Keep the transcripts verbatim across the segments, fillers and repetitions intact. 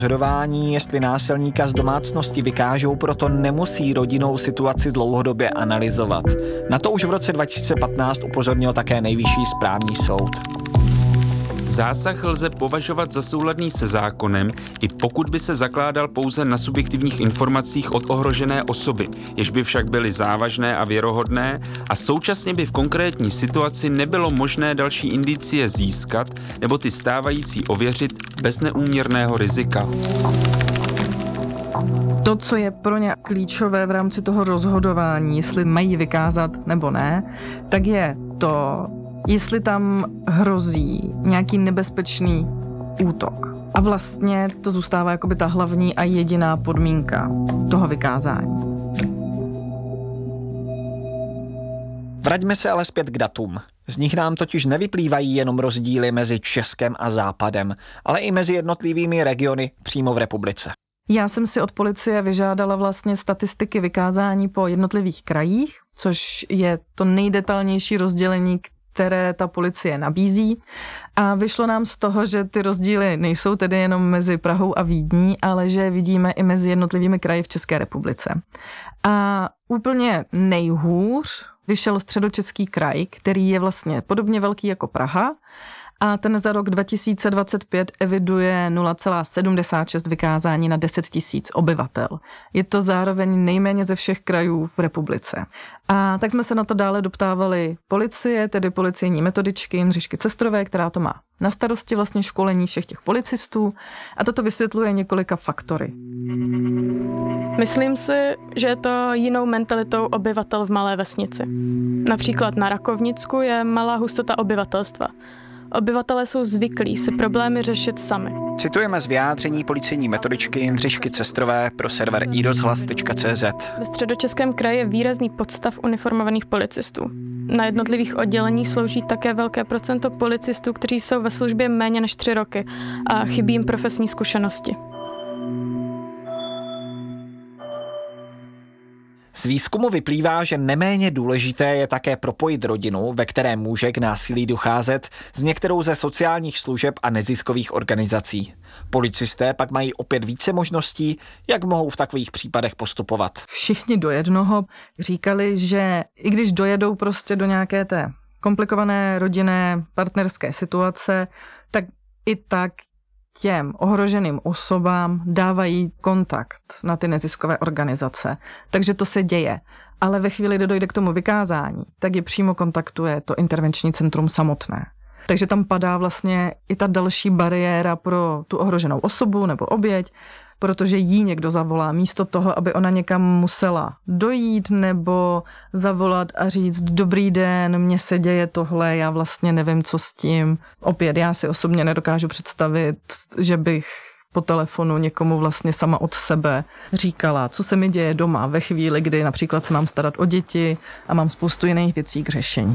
Rozhodování, jestli násilníka z domácnosti vykážou, proto nemusí rodinnou situaci dlouhodobě analyzovat. Na to už v roce dva tisíce patnáct upozornil také Nejvyšší správní soud. Zásah lze považovat za souladný se zákonem, i pokud by se zakládal pouze na subjektivních informacích od ohrožené osoby, jež by však byly závažné a věrohodné a současně by v konkrétní situaci nebylo možné další indicie získat nebo ty stávající ověřit bez neúměrného rizika. To, co je pro ně klíčové v rámci toho rozhodování, jestli mají vykázat nebo ne, tak je to, jestli tam hrozí nějaký nebezpečný útok. A vlastně to zůstává jakoby ta hlavní a jediná podmínka toho vykázání. Vraťme se ale zpět k datům. Z nich nám totiž nevyplývají jenom rozdíly mezi Českem a Západem, ale i mezi jednotlivými regiony přímo v republice. Já jsem si od policie vyžádala vlastně statistiky vykázání po jednotlivých krajích, což je to nejdetailnější rozdělení, které ta policie nabízí. A vyšlo nám z toho, že ty rozdíly nejsou tedy jenom mezi Prahou a Vídní, ale že vidíme i mezi jednotlivými kraji v České republice. A úplně nejhůř vyšel Středočeský kraj, který je vlastně podobně velký jako Praha, a ten za rok dva tisíce dvacet pět eviduje nula celá sedmdesát šest vykázání na deset tisíc obyvatel. Je to zároveň nejméně ze všech krajů v republice. A tak jsme se na to dále doptávali policie, tedy policejní metodičky Jindřišky Cestrové, která to má na starosti vlastně školení všech těch policistů, a toto vysvětluje několika faktory. Myslím si, že je to jinou mentalitou obyvatel v malé vesnici. Například na Rakovnicku je malá hustota obyvatelstva. Obyvatelé jsou zvyklí si problémy řešit sami. Citujeme z vyjádření policejní metodičky Jindřišky Cestrové pro server i rozhlas tečka cé zet. Ve Středočeském kraji je výrazný podstav uniformovaných policistů. Na jednotlivých odděleních slouží také velké procento policistů, kteří jsou ve službě méně než tři roky a chybí jim profesní zkušenosti. Z výzkumu vyplývá, že neméně důležité je také propojit rodinu, ve které může k násilí docházet, s některou ze sociálních služeb a neziskových organizací. Policisté pak mají opět více možností, jak mohou v takových případech postupovat. Všichni do jednoho říkali, že i když dojedou prostě do nějaké té komplikované rodinné partnerské situace, tak i tak těm ohroženým osobám dávají kontakt na ty neziskové organizace. Takže to se děje. Ale ve chvíli, kdy dojde k tomu vykázání, tak je přímo kontaktuje to intervenční centrum samotné. Takže tam padá vlastně i ta další bariéra pro tu ohroženou osobu nebo oběť, protože jí někdo zavolá místo toho, aby ona někam musela dojít nebo zavolat a říct dobrý den, mně se děje tohle, já vlastně nevím, co s tím. Opět já si osobně nedokážu představit, že bych po telefonu někomu vlastně sama od sebe říkala, co se mi děje doma ve chvíli, kdy například se mám starat o děti a mám spoustu jiných věcí k řešení.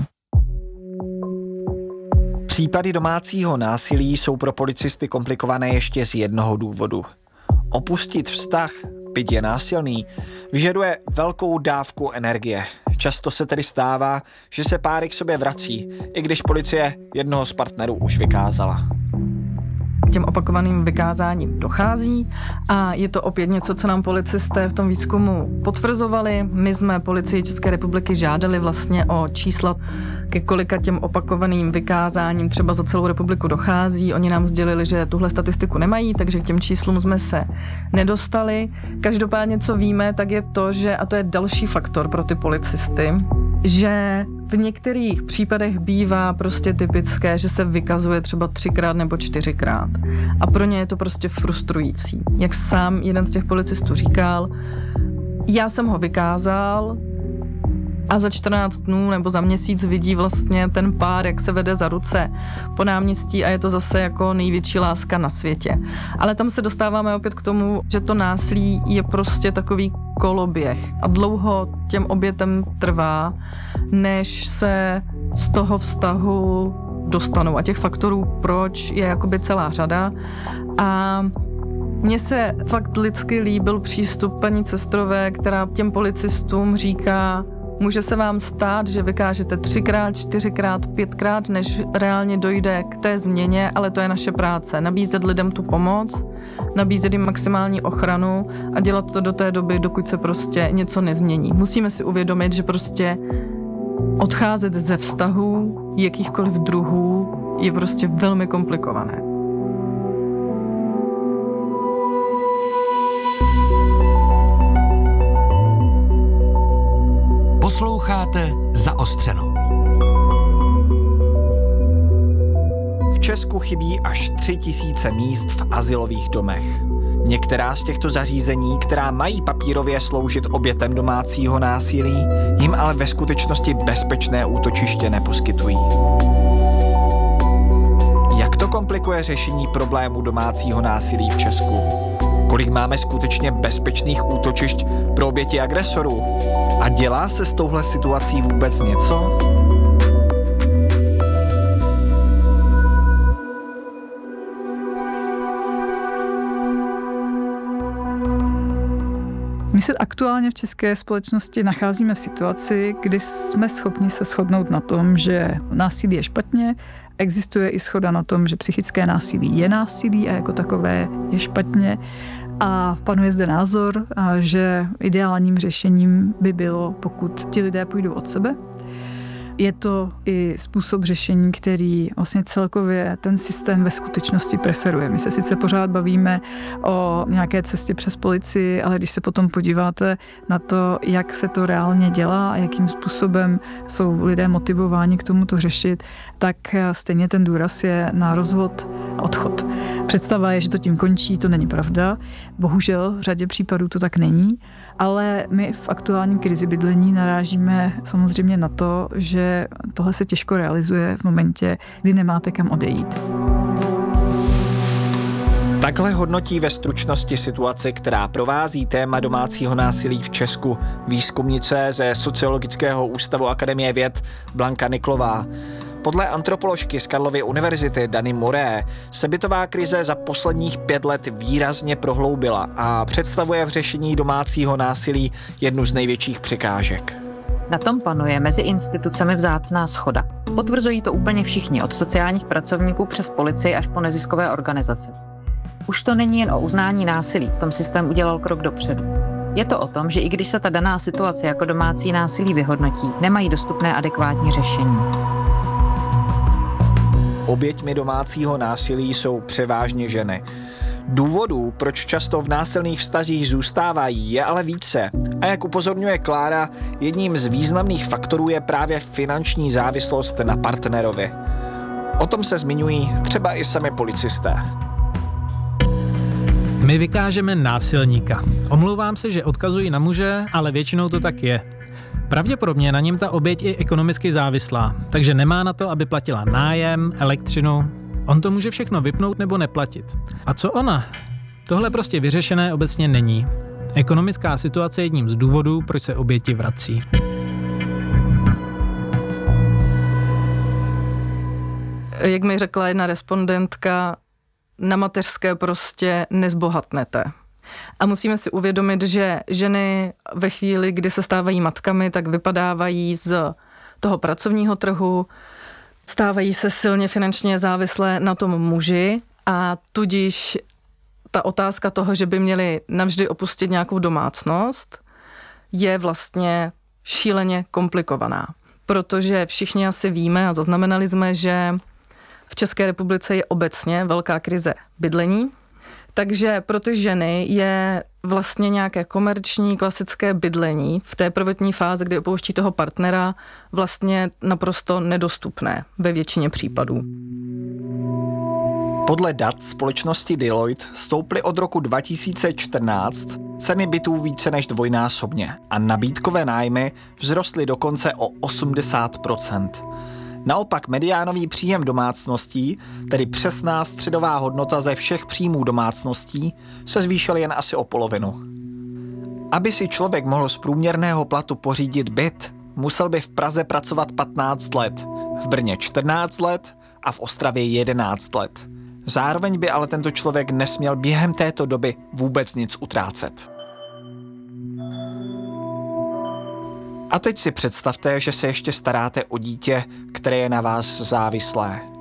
Případy domácího násilí jsou pro policisty komplikované ještě z jednoho důvodu. Opustit vztah, byť je násilný, vyžaduje velkou dávku energie. Často se tedy stává, že se páry k sobě vrací, i když policie jednoho z partnerů už vykázala. Těm opakovaným vykázáním dochází a je to opět něco, co nám policisté v tom výzkumu potvrzovali. My jsme Policii České republiky žádali vlastně o čísla, ke kolika těm opakovaným vykázáním třeba za celou republiku dochází. Oni nám sdělili, že tuhle statistiku nemají, takže k těm číslům jsme se nedostali. Každopádně, co víme, tak je to, že, a to je další faktor pro ty policisty, že v některých případech bývá prostě typické, že se vykazuje třeba třikrát nebo čtyřikrát. A pro ně je to prostě frustrující. Jak sám jeden z těch policistů říkal, já jsem ho vykázal a za čtrnáct dnů nebo za měsíc vidí vlastně ten pár, jak se vede za ruce po náměstí a je to zase jako největší láska na světě. Ale tam se dostáváme opět k tomu, že to násilí je prostě takový koloběh a dlouho těm obětem trvá, než se z toho vztahu dostanou. A těch faktorů, proč, je jakoby celá řada. A mně se fakt lidsky líbil přístup paní Cestrové, která těm policistům říká, může se vám stát, že vykážete třikrát, čtyřikrát, pětkrát, než reálně dojde k té změně, ale to je naše práce. Nabízet lidem tu pomoc, nabízet jim maximální ochranu a dělat to do té doby, dokud se prostě něco nezmění. Musíme si uvědomit, že prostě odcházet ze vztahů jakýchkoliv druhů je prostě velmi komplikované. Posloucháte Zaostřeno. V Česku chybí až tři tisíce míst v azylových domech. Některá z těchto zařízení, která mají papírově sloužit obětem domácího násilí, jim ale ve skutečnosti bezpečné útočiště neposkytují. Jak to komplikuje řešení problému domácího násilí v Česku? Kolik máme skutečně bezpečných útočišť pro oběti agresorů? A dělá se s touhle situací vůbec něco? My se aktuálně v české společnosti nacházíme v situaci, kdy jsme schopni se shodnout na tom, že násilí je špatně, existuje i shoda na tom, že psychické násilí je násilí a jako takové je špatně. A panuje zde názor, že ideálním řešením by bylo, pokud ti lidé půjdou od sebe. Je to i způsob řešení, který vlastně celkově ten systém ve skutečnosti preferuje. My se sice pořád bavíme o nějaké cestě přes policii, ale když se potom podíváte na to, jak se to reálně dělá a jakým způsobem jsou lidé motivováni k tomu to řešit, tak stejně ten důraz je na rozvod a odchod. Představa je, že to tím končí, to není pravda. Bohužel v řadě případů to tak není, ale my v aktuální krizi bydlení narážíme samozřejmě na to, že tohle se těžko realizuje v momentě, kdy nemáte kam odejít. Takhle hodnotí ve stručnosti situaci, která provází téma domácího násilí v Česku, výzkumnice ze Sociologického ústavu Akademie věd Blanka Niklová. Podle antropoložky z Karlovy univerzity Dany Moré se bytová krize za posledních pět let výrazně prohloubila a představuje v řešení domácího násilí jednu z největších překážek. Na tom panuje mezi institucemi vzácná shoda. Potvrzují to úplně všichni, od sociálních pracovníků přes policii až po neziskové organizace. Už to není jen o uznání násilí, v tom systém udělal krok dopředu. Je to o tom, že i když se ta daná situace jako domácí násilí vyhodnotí, nemají dostupné adekvátní řešení. Oběťmi domácího násilí jsou převážně ženy. Důvodů, proč často v násilných vztazích zůstávají, je ale více. A jak upozorňuje Klára, jedním z významných faktorů je právě finanční závislost na partnerovi. O tom se zmiňují třeba i sami policisté. My vykážeme násilníka. Omlouvám se, že odkazuji na muže, ale většinou to tak je. Pravděpodobně na něm ta oběť je ekonomicky závislá, takže nemá na to, aby platila nájem, elektřinu. On to může všechno vypnout nebo neplatit. A co ona? Tohle prostě vyřešené obecně není. Ekonomická situace je jedním z důvodů, proč se oběti vrací. Jak mi řekla jedna respondentka, na mateřské prostě nezbohatnete. A musíme si uvědomit, že ženy ve chvíli, kdy se stávají matkami, tak vypadávají z toho pracovního trhu, stávají se silně finančně závislé na tom muži a tudíž ta otázka toho, že by měli navždy opustit nějakou domácnost, je vlastně šíleně komplikovaná. Protože všichni asi víme a zaznamenali jsme, že v České republice je obecně velká krize bydlení, takže pro ty ženy je vlastně nějaké komerční, klasické bydlení v té prvotní fázi, kdy opouští toho partnera, vlastně naprosto nedostupné ve většině případů. Podle dat společnosti Deloitte stouply od roku dva tisíce čtrnáct ceny bytů více než dvojnásobně a nabídkové nájmy vzrostly dokonce o osmdesát procent. Naopak mediánový příjem domácností, tedy přesná středová hodnota ze všech příjmů domácností, se zvýšil jen asi o polovinu. Aby si člověk mohl z průměrného platu pořídit byt, musel by v Praze pracovat patnáct let, v Brně čtrnáct let a v Ostravě jedenáct let. Zároveň by ale tento člověk nesměl během této doby vůbec nic utrácet. A teď si představte, že se ještě staráte o dítě, které je na vás závislé.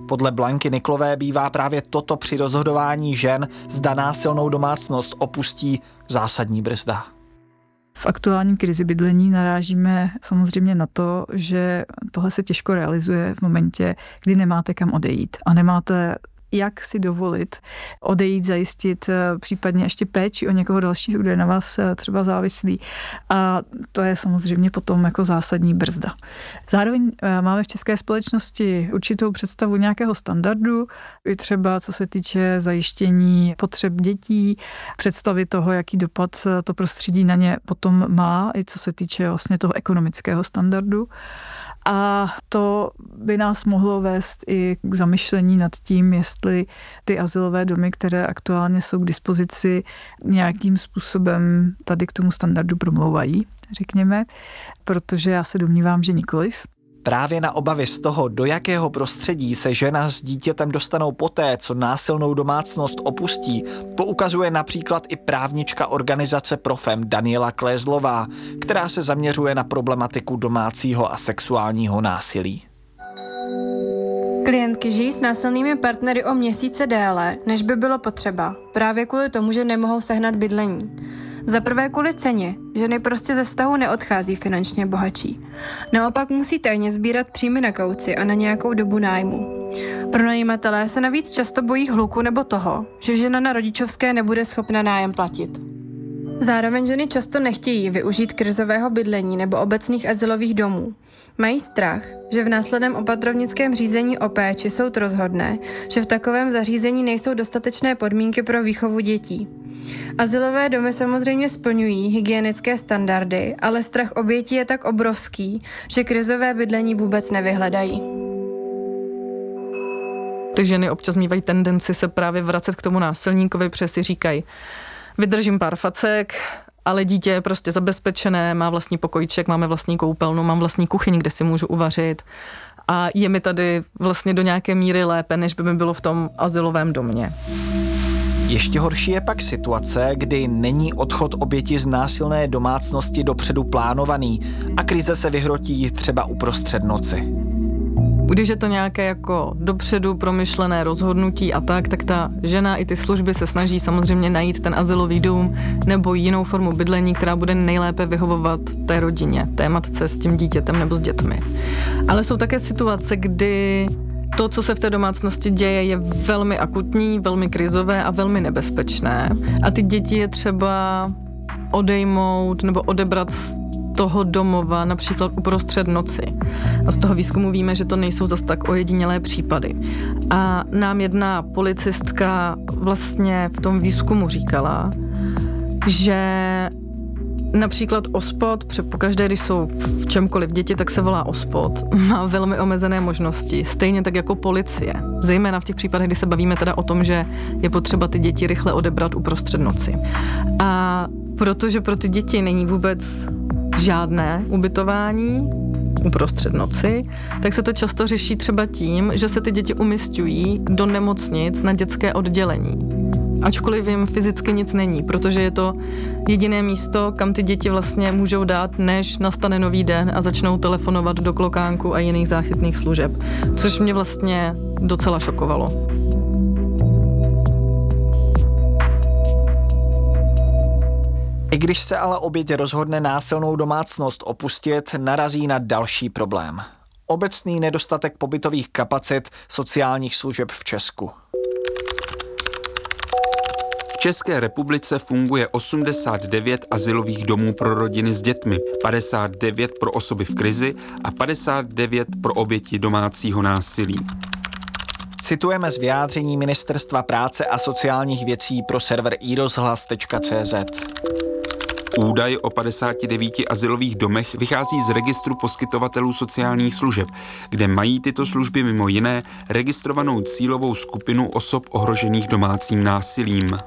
Podle Blanky Niklové bývá právě toto při rozhodování žen, zda násilnou domácnost opustí, zásadní brzda. V aktuální krizi bydlení narážíme samozřejmě na to, že tohle se těžko realizuje v momentě, kdy nemáte kam odejít a nemáte jak si dovolit odejít, zajistit případně ještě péči o někoho dalšího, kdo je na vás třeba závislý. A to je samozřejmě potom jako zásadní brzda. Zároveň máme v české společnosti určitou představu nějakého standardu, i třeba co se týče zajištění potřeb dětí, představy toho, jaký dopad to prostředí na ně potom má, i co se týče vlastně toho ekonomického standardu. A to by nás mohlo vést i k zamyšlení nad tím, jestli ty azylové domy, které aktuálně jsou k dispozici, nějakým způsobem tady k tomu standardu promlouvají, řekněme, protože já se domnívám, že nikoliv. Právě na obavy z toho, do jakého prostředí se žena s dítětem dostanou poté, co násilnou domácnost opustí, poukazuje například i právnička organizace Profem Daniela Klézlová, která se zaměřuje na problematiku domácího a sexuálního násilí. Klientky žijí s násilnými partnery o měsíce déle, než by bylo potřeba, právě kvůli tomu, že nemohou sehnat bydlení. Za prvé kvůli ceně, ženy prostě ze vztahu neodchází finančně bohatší. Naopak musí tajně sbírat příjmy na kauci a na nějakou dobu nájmu. Pronajímatelé se navíc často bojí hluku nebo toho, že žena na rodičovské nebude schopna nájem platit. Zároveň ženy často nechtějí využít krizového bydlení nebo obecných azylových domů. Mají strach, že v následném opatrovnickém řízení o péči soud rozhodne, že v takovém zařízení nejsou dostatečné podmínky pro výchovu dětí. Azylové domy samozřejmě splňují hygienické standardy, ale strach obětí je tak obrovský, že krizové bydlení vůbec nevyhledají. Ty ženy občas mívají tendenci se právě vracet k tomu násilníkovi, protože si říkají, vydržím pár facek, ale dítě je prostě zabezpečené, má vlastní pokojíček, máme vlastní koupelnu, mám vlastní kuchyň, kde si můžu uvařit a je mi tady vlastně do nějaké míry lépe, než by mi bylo v tom azylovém domě. Ještě horší je pak situace, kdy není odchod oběti z násilné domácnosti dopředu plánovaný a krize se vyhrotí třeba uprostřed noci. Když je to nějaké jako dopředu promyšlené rozhodnutí a tak, tak ta žena i ty služby se snaží samozřejmě najít ten azylový dům nebo jinou formu bydlení, která bude nejlépe vyhovovat té rodině, té matce s tím dítětem nebo s dětmi. Ale jsou také situace, kdy to, co se v té domácnosti děje, je velmi akutní, velmi krizové a velmi nebezpečné. A ty děti je třeba odejmout nebo odebrat z toho domova, například uprostřed noci. A z toho výzkumu víme, že to nejsou zas tak ojedinělé případy. A nám jedna policistka vlastně v tom výzkumu říkala, že například OSPOD, pokaždé, když jsou v čemkoliv děti, tak se volá OSPOD, má velmi omezené možnosti, stejně tak jako policie. Zejména v těch případech, kdy se bavíme teda o tom, že je potřeba ty děti rychle odebrat uprostřed noci. A protože pro ty děti není vůbec žádné ubytování uprostřed noci, tak se to často řeší třeba tím, že se ty děti umisťují do nemocnic na dětské oddělení. Ačkoliv jim fyzicky nic není, protože je to jediné místo, kam ty děti vlastně můžou dát, než nastane nový den a začnou telefonovat do klokánku a jiných záchytných služeb, což mě vlastně docela šokovalo. I když se ale oběť rozhodne násilnou domácnost opustit, narazí na další problém. Obecný nedostatek pobytových kapacit sociálních služeb v Česku. V České republice funguje osmdesát devět azylových domů pro rodiny s dětmi, padesát devět pro osoby v krizi a padesát devět pro oběti domácího násilí. Citujeme z vyjádření Ministerstva práce a sociálních věcí pro server i rozhlas tečka cé zet. Údaj o padesáti devíti azylových domech vychází z registru poskytovatelů sociálních služeb, kde mají tyto služby mimo jiné registrovanou cílovou skupinu osob ohrožených domácím násilím.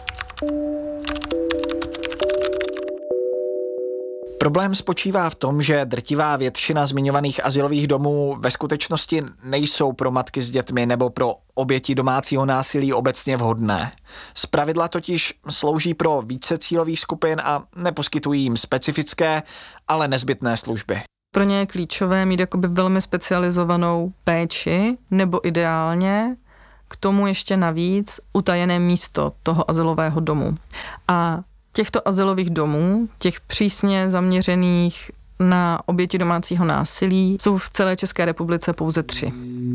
Problém spočívá v tom, že drtivá většina zmiňovaných azylových domů ve skutečnosti nejsou pro matky s dětmi nebo pro oběti domácího násilí obecně vhodné. Zpravidla totiž slouží pro více cílových skupin a neposkytují jim specifické, ale nezbytné služby. Pro ně je klíčové mít jakoby velmi specializovanou péči, nebo ideálně k tomu ještě navíc utajené místo toho azylového domu. A těchto azylových domů, těch přísně zaměřených na oběti domácího násilí, jsou v celé České republice pouze tři.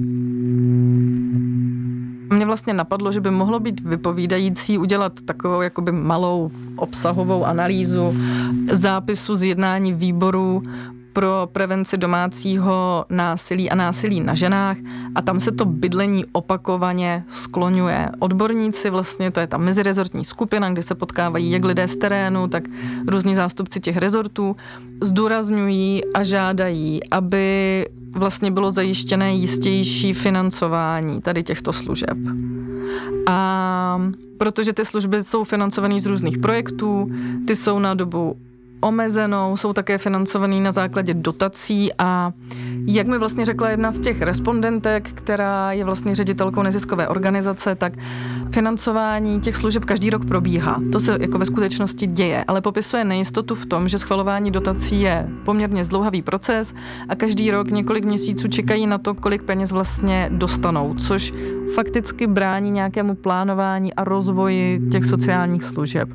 Mě vlastně napadlo, že by mohlo být vypovídající udělat takovou jakoby malou obsahovou analýzu zápisu z jednání výboru pro prevenci domácího násilí a násilí na ženách a tam se to bydlení opakovaně skloňuje. Odborníci vlastně, to je ta mezirezortní skupina, kde se potkávají jak lidé z terénu, tak různí zástupci těch rezortů, zdůrazňují a žádají, aby vlastně bylo zajištěné jistější financování tady těchto služeb. A protože ty služby jsou financované z různých projektů, ty jsou na dobu omezenou, jsou také financovaný na základě dotací a jak mi vlastně řekla jedna z těch respondentek, která je vlastně ředitelkou neziskové organizace, tak financování těch služeb každý rok probíhá. To se jako ve skutečnosti děje, ale popisuje nejistotu v tom, že schvalování dotací je poměrně zdlouhavý proces a každý rok několik měsíců čekají na to, kolik peněz vlastně dostanou, což fakticky brání nějakému plánování a rozvoji těch sociálních služeb.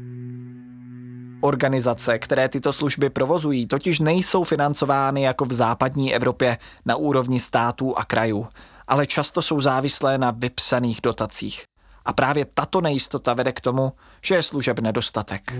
Organizace, které tyto služby provozují, totiž nejsou financovány jako v západní Evropě na úrovni států a krajů, ale často jsou závislé na vypsaných dotacích. A právě tato nejistota vede k tomu, že je služeb nedostatek.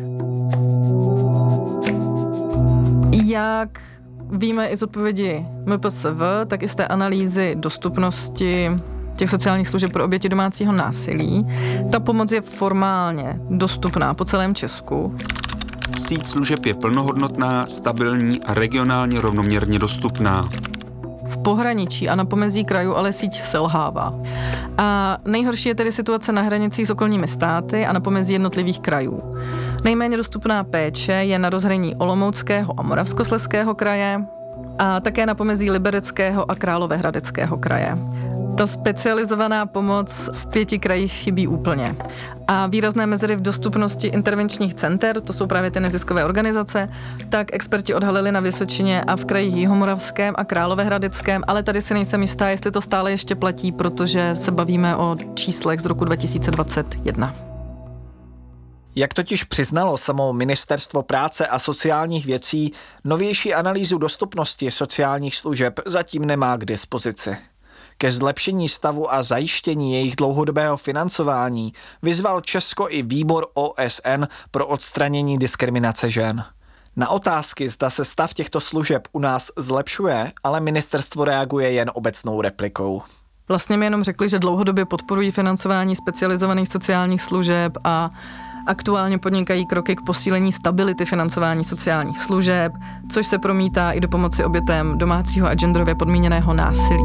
Jak víme i z odpovědi M P S V, tak i z té analýzy dostupnosti těch sociálních služeb pro oběti domácího násilí, ta pomoc je formálně dostupná po celém Česku. Síť služeb je plnohodnotná, stabilní a regionálně rovnoměrně dostupná. V pohraničí a na pomezí krajů ale síť selhává. A nejhorší je tedy situace na hranicích s okolními státy a na pomezí jednotlivých krajů. Nejméně dostupná péče je na rozhraní Olomouckého a Moravskoslezského kraje a také na pomezí Libereckého a Královéhradeckého kraje. Ta specializovaná pomoc v pěti krajích chybí úplně. A výrazné mezery v dostupnosti intervenčních center, to jsou právě ty neziskové organizace, tak experti odhalili na Vysočině a v krajích Jihomoravském a Královéhradeckém, ale tady si nejsem jistá, jestli to stále ještě platí, protože se bavíme o číslech z roku dva tisíce dvacet jedna. Jak totiž přiznalo samo Ministerstvo práce a sociálních věcí, novější analýzu dostupnosti sociálních služeb zatím nemá k dispozici. Ke zlepšení stavu a zajištění jejich dlouhodobého financování vyzval Česko i výbor O S N pro odstranění diskriminace žen. Na otázky, zda se stav těchto služeb u nás zlepšuje, ale ministerstvo reaguje jen obecnou replikou. Vlastně mi jenom řekli, že dlouhodobě podporují financování specializovaných sociálních služeb a aktuálně podnikají kroky k posílení stability financování sociálních služeb, což se promítá i do pomoci obětem domácího a genderově podmíněného násilí.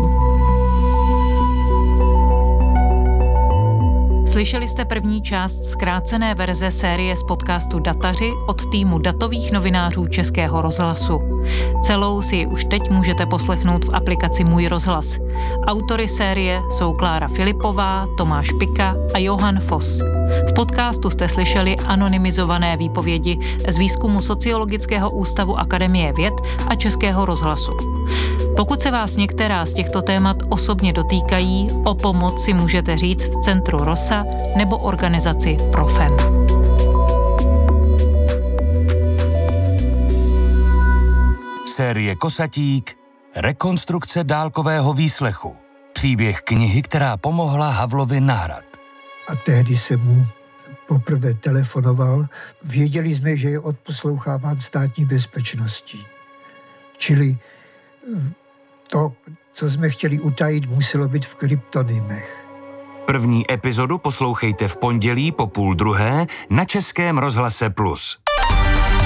Slyšeli jste první část zkrácené verze série z podcastu Dataři od týmu datových novinářů Českého rozhlasu. Celou si ji už teď můžete poslechnout v aplikaci Můj rozhlas. Autory série jsou Klára Filipová, Tomáš Pika a Johan Foss. V podcastu jste slyšeli anonymizované výpovědi z výzkumu Sociologického ústavu Akademie věd a Českého rozhlasu. Pokud se vás některá z těchto témat osobně dotýkají, o pomoc si můžete říct v Centru Rosa nebo organizaci Profem. Série Kosatík, rekonstrukce dálkového výslechu. Příběh knihy, která pomohla Havlovi na hrad. A tehdy jsem mu poprvé telefonoval. Věděli jsme, že je odposloucháván státní bezpečností. Čili to, co jsme chtěli utajit, muselo být v kryptonymech. První epizodu poslouchejte v pondělí po půl druhé na Českém rozhlase Plus.